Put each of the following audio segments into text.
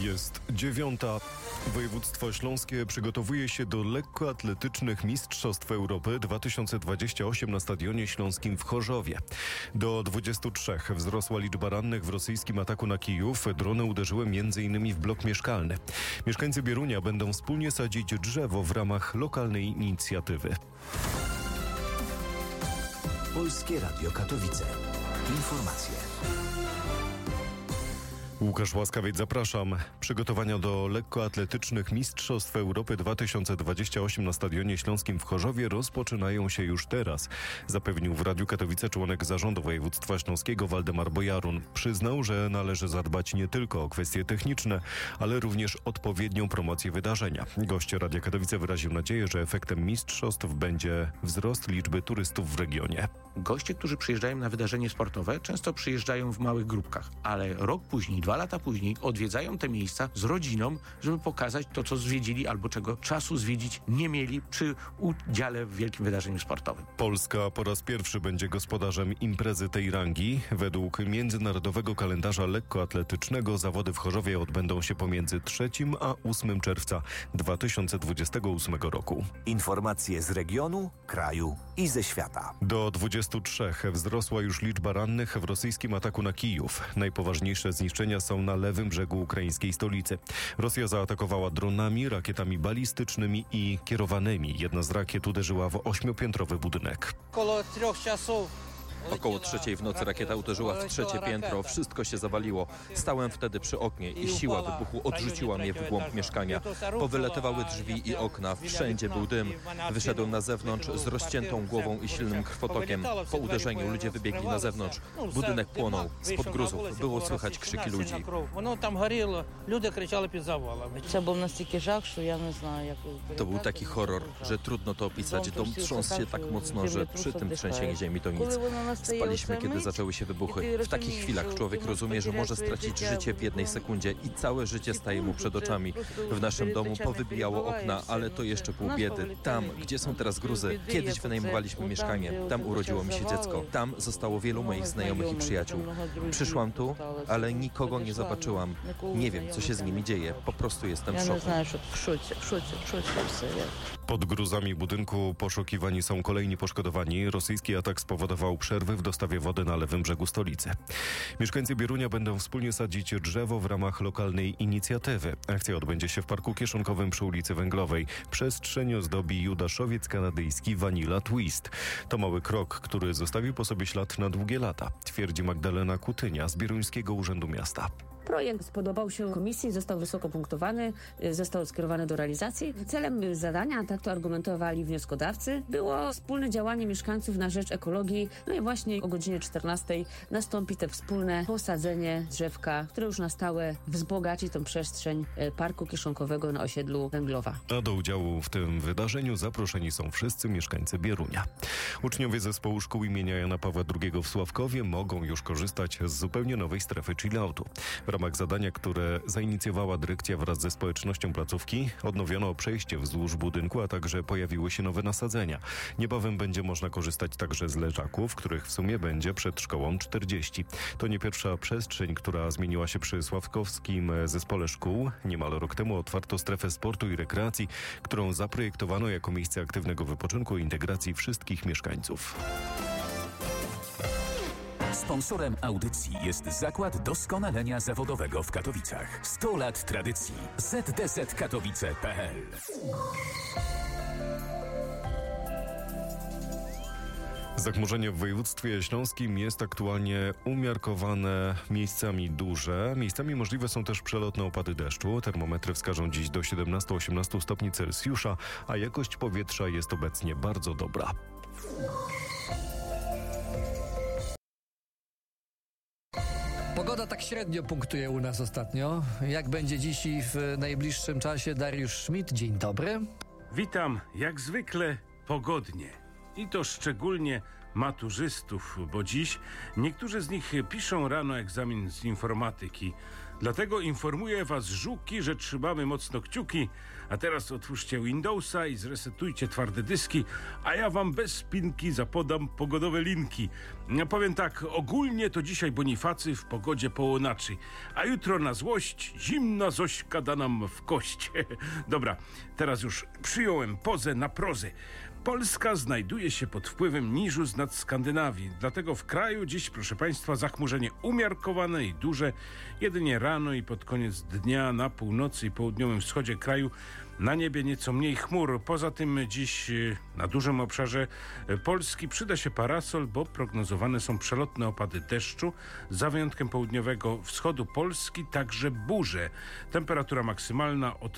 Jest 9. Województwo śląskie przygotowuje się do lekkoatletycznych Mistrzostw Europy 2028 na Stadionie Śląskim w Chorzowie. Do 23 wzrosła liczba rannych w rosyjskim ataku na Kijów. Drony uderzyły m.in. w blok mieszkalny. Mieszkańcy Bierunia będą wspólnie sadzić drzewo w ramach lokalnej inicjatywy. Polskie Radio Katowice. Informacje. Łukasz Łaskawiec, zapraszam. Przygotowania do lekkoatletycznych Mistrzostw Europy 2028 na Stadionie Śląskim w Chorzowie rozpoczynają się już teraz, zapewnił w Radiu Katowice członek zarządu województwa śląskiego Waldemar Bojarun. Przyznał, że należy zadbać nie tylko o kwestie techniczne, ale również odpowiednią promocję wydarzenia. Gość Radia Katowice wyraził nadzieję, że efektem mistrzostw będzie wzrost liczby turystów w regionie. Goście, którzy przyjeżdżają na wydarzenie sportowe, często przyjeżdżają w małych grupkach, ale rok później, 2 lata później odwiedzają te miejsca z rodziną, żeby pokazać to, co zwiedzili albo czego czasu zwiedzić nie mieli przy udziale w wielkim wydarzeniu sportowym. Polska po raz pierwszy będzie gospodarzem imprezy tej rangi. Według międzynarodowego kalendarza lekkoatletycznego zawody w Chorzowie odbędą się pomiędzy 3 a 8 czerwca 2028 roku. Informacje z regionu, kraju i ze świata. Do 23 wzrosła już liczba rannych w rosyjskim ataku na Kijów. Najpoważniejsze zniszczenia są na lewym brzegu ukraińskiej stolicy. Rosja zaatakowała dronami, rakietami balistycznymi i kierowanymi. Jedna z rakiet uderzyła w 8-piętrowy budynek. Około 3 w nocy rakieta uderzyła w 3 piętro. Wszystko się zawaliło. Stałem wtedy przy oknie i siła wybuchu odrzuciła mnie w głąb mieszkania. Powylatywały drzwi i okna. Wszędzie był dym. Wyszedłem na zewnątrz z rozciętą głową i silnym krwotokiem. Po uderzeniu ludzie wybiegli na zewnątrz. Budynek płonął. Spod gruzów było słychać krzyki ludzi. To był taki horror, że trudno to opisać. Dom trząsł się tak mocno, że przy tym trzęsieniu ziemi to nic. Spaliśmy, kiedy zaczęły się wybuchy. W takich chwilach człowiek rozumie, że może stracić życie w jednej sekundzie i całe życie staje mu przed oczami. W naszym domu powybijało okna, ale to jeszcze pół biedy. Tam, gdzie są teraz gruzy, kiedyś wynajmowaliśmy mieszkanie. Tam urodziło mi się dziecko. Tam zostało wielu moich znajomych i przyjaciół. Przyszłam tu, ale nikogo nie zobaczyłam. Nie wiem, co się z nimi dzieje. Po prostu jestem w szoku. Pod gruzami budynku poszukiwani są kolejni poszkodowani. Rosyjski atak spowodował przerwy w dostawie wody na lewym brzegu stolicy. Mieszkańcy Bierunia będą wspólnie sadzić drzewo w ramach lokalnej inicjatywy. Akcja odbędzie się w Parku Kieszonkowym przy ulicy Węglowej. Przestrzeń ozdobi judaszowiec kanadyjski Vanilla Twist. To mały krok, który zostawił po sobie ślad na długie lata, twierdzi Magdalena Kutynia z Bieruńskiego Urzędu Miasta. Projekt spodobał się komisji, został wysoko punktowany, został skierowany do realizacji. Celem zadania, tak to argumentowali wnioskodawcy, było wspólne działanie mieszkańców na rzecz ekologii. No i właśnie o godzinie 14 nastąpi te wspólne posadzenie drzewka, które już na stałe wzbogaci tą przestrzeń Parku Kieszonkowego na osiedlu Węglowa. A do udziału w tym wydarzeniu zaproszeni są wszyscy mieszkańcy Bierunia. Uczniowie zespołu szkół imienia Jana Pawła II w Sławkowie mogą już korzystać z zupełnie nowej strefy chilloutu. W ramach zadania, które zainicjowała dyrekcja wraz ze społecznością placówki, odnowiono przejście wzdłuż budynku, a także pojawiły się nowe nasadzenia. Niebawem będzie można korzystać także z leżaków, których w sumie będzie przed szkołą 40. To nie pierwsza przestrzeń, która zmieniła się przy Sławkowskim Zespole Szkół. Niemal rok temu otwarto strefę sportu i rekreacji, którą zaprojektowano jako miejsce aktywnego wypoczynku i integracji wszystkich mieszkańców. Sponsorem audycji jest Zakład Doskonalenia Zawodowego w Katowicach. 100 lat tradycji. ZDZ-Katowice.pl. Zachmurzenie w województwie śląskim jest aktualnie umiarkowane, miejscami duże. Miejscami możliwe są też przelotne opady deszczu. Termometry wskażą dziś do 17-18 stopni Celsjusza, a jakość powietrza jest obecnie bardzo dobra. Pogoda tak średnio punktuje u nas ostatnio. Jak będzie dziś i w najbliższym czasie? Dariusz Schmidt, dzień dobry. Witam, jak zwykle pogodnie. I to szczególnie maturzystów, bo dziś niektórzy z nich piszą rano egzamin z informatyki. Dlatego informuję was, żuki, że trzymamy mocno kciuki. A teraz otwórzcie Windowsa i zresetujcie twarde dyski, a ja wam bez spinki zapodam pogodowe linki. Ja powiem tak, ogólnie to dzisiaj Bonifacy w pogodzie połonaczy, a jutro na złość zimna Zośka da nam w kość. Dobra, teraz już przyjąłem pozę na prozę. Polska znajduje się pod wpływem niżu z nad Skandynawii, dlatego w kraju dziś, proszę Państwa, zachmurzenie umiarkowane i duże. Jedynie rano i pod koniec dnia na północy i południowym wschodzie kraju na niebie nieco mniej chmur. Poza tym dziś na dużym obszarze Polski przyda się parasol, bo prognozowane są przelotne opady deszczu. Za wyjątkiem południowego wschodu Polski także burze. Temperatura maksymalna od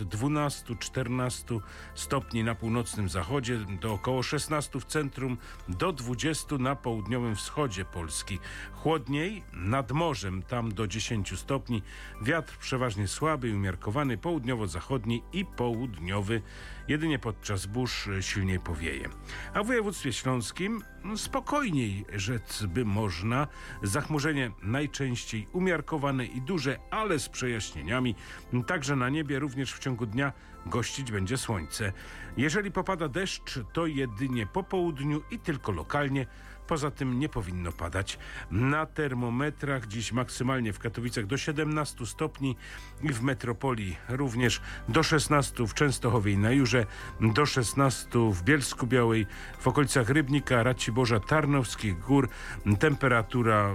12-14 stopni na północnym zachodzie, do około 16 w centrum, do 20 na południowym wschodzie Polski. Chłodniej nad morzem, tam do 10 stopni. Wiatr przeważnie słaby i umiarkowany, południowo-zachodni i południowy. Jedynie podczas burz silniej powieje. A w województwie śląskim spokojniej rzec by można. Zachmurzenie najczęściej umiarkowane i duże, ale z przejaśnieniami. Także na niebie również w ciągu dnia gościć będzie słońce. Jeżeli popada deszcz, to jedynie po południu i tylko lokalnie. Poza tym nie powinno padać. Na termometrach dziś maksymalnie w Katowicach do 17 stopni i w metropolii również do 16 w Częstochowie i na Jurze, do 16 w Bielsku-Białej, w okolicach Rybnika, Raciborza, Tarnowskich Gór. Temperatura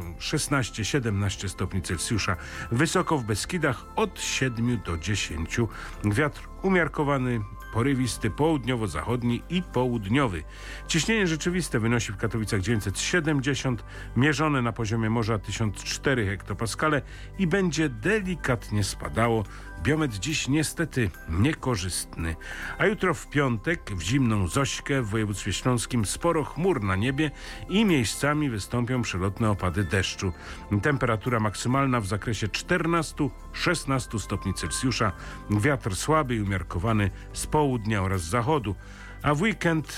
16-17 stopni Celsjusza. Wysoko w Beskidach od 7 do 10. Wiatr umiarkowany, porywisty, południowo-zachodni i południowy. Ciśnienie rzeczywiste wynosi w Katowicach 970, mierzone na poziomie morza 1004 hektopaskale i będzie delikatnie spadało. Biometr dziś niestety niekorzystny. A jutro w piątek w zimną Zośkę w województwie śląskim sporo chmur na niebie i miejscami wystąpią przelotne opady deszczu. Temperatura maksymalna w zakresie 14-16 stopni Celsjusza. Wiatr słaby i umiarkowany z południa oraz z zachodu. A w weekend,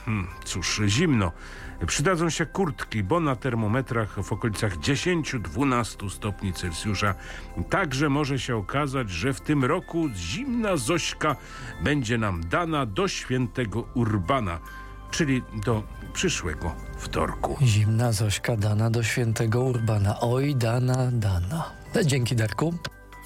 zimno. Przydadzą się kurtki, bo na termometrach w okolicach 10-12 stopni Celsjusza. Także może się okazać, że w tym roku zimna Zośka będzie nam dana do świętego Urbana, czyli do przyszłego wtorku. Zimna Zośka dana do świętego Urbana. Oj, dana. Dzięki, Darku.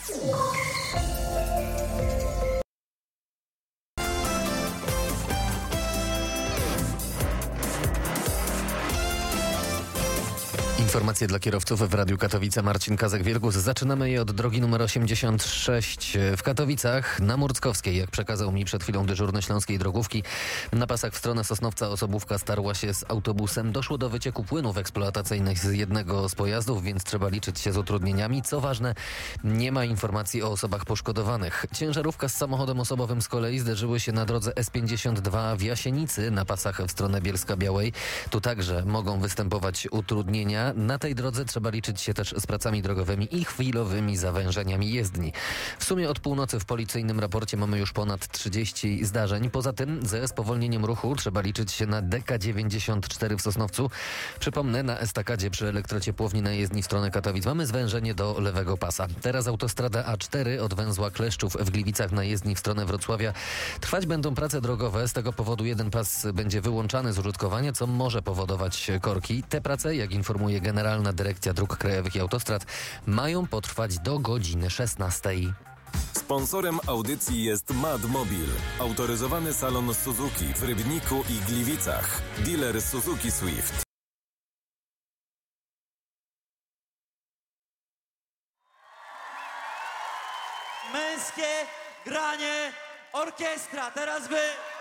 Informacje dla kierowców w Radiu Katowice. Marcin Kazek-Wielgus. Zaczynamy je od drogi numer 86 w Katowicach na Murckowskiej. Jak przekazał mi przed chwilą dyżurny Śląskiej Drogówki, na pasach w stronę Sosnowca osobówka starła się z autobusem. Doszło do wycieku płynów eksploatacyjnych z jednego z pojazdów, więc trzeba liczyć się z utrudnieniami. Co ważne, nie ma informacji o osobach poszkodowanych. Ciężarówka z samochodem osobowym z kolei zderzyły się na drodze S52 w Jasienicy na pasach w stronę Bielska-Białej. Tu także mogą występować utrudnienia. Na tej drodze trzeba liczyć się też z pracami drogowymi i chwilowymi zawężeniami jezdni. W sumie od północy w policyjnym raporcie mamy już ponad 30 zdarzeń. Poza tym ze spowolnieniem ruchu trzeba liczyć się na DK94 w Sosnowcu. Przypomnę, na estakadzie przy elektrociepłowni na jezdni w stronę Katowic mamy zwężenie do lewego pasa. Teraz autostrada A4 od węzła Kleszczów w Gliwicach na jezdni w stronę Wrocławia. Trwać będą prace drogowe. Z tego powodu jeden pas będzie wyłączany z użytkowania, co może powodować korki. Te prace, jak informuje Generalna Dyrekcja Dróg Krajowych i Autostrad, mają potrwać do godziny 16. Sponsorem audycji jest Madmobil, autoryzowany salon Suzuki w Rybniku i Gliwicach. Dealer Suzuki Swift. Męskie granie orkiestra. Teraz wy...